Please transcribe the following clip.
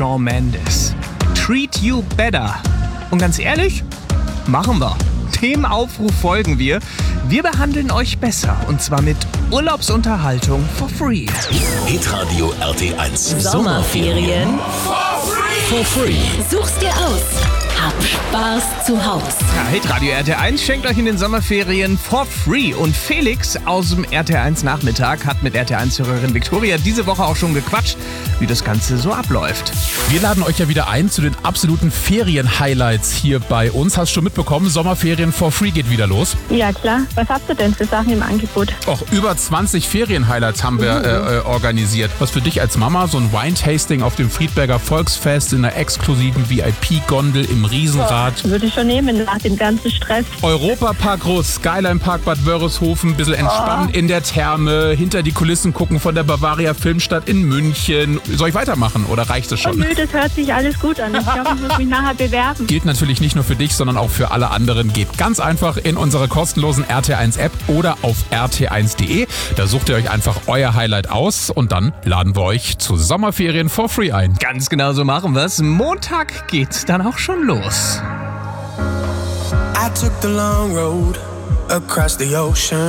Shawn Mendes. Treat You Better. Und ganz ehrlich, machen wir. Dem Aufruf folgen wir. Wir behandeln euch besser. Und zwar mit Urlaubsunterhaltung for free. Hitradio RT1. Sommerferien For free. such's dir aus. Hab Spaß zu Haus. Ja, Hitradio RT1 schenkt euch in den Sommerferien for free. Und Felix aus dem RT1 Nachmittag hat mit RT1-Hörerin Viktoria diese Woche auch schon gequatscht, wie das Ganze so abläuft. Wir laden euch ja wieder ein zu den absoluten Ferien-Highlights hier bei uns. Hast du schon mitbekommen, Sommerferien for free geht wieder los. Ja, klar. Was habt ihr denn für Sachen im Angebot? Auch über 20 Ferien-Highlights haben wir organisiert. Was für dich als Mama, so ein Wine-Tasting auf dem Friedberger Volksfest in einer exklusiven VIP-Gondel im Riesenrad. Würde ich schon nehmen nach dem ganzen Stress. Europapark Groß, Skyline Park Bad Wörishofen, ein bisschen entspannen in der Therme, hinter die Kulissen gucken von der Bavaria Filmstadt in München. Soll ich weitermachen oder reicht es Oh schon? nö, das hört sich alles gut an. Ich glaube, ich muss mich nachher bewerben. Gilt natürlich nicht nur für dich, sondern auch für alle anderen. Geht ganz einfach in unsere kostenlosen RT1-App oder auf rt1.de. Da sucht ihr euch einfach euer Highlight aus und dann laden wir euch zu Sommerferien for free ein. Ganz genau so machen wir's. Montag geht's dann auch schon los. I took the long road across the ocean.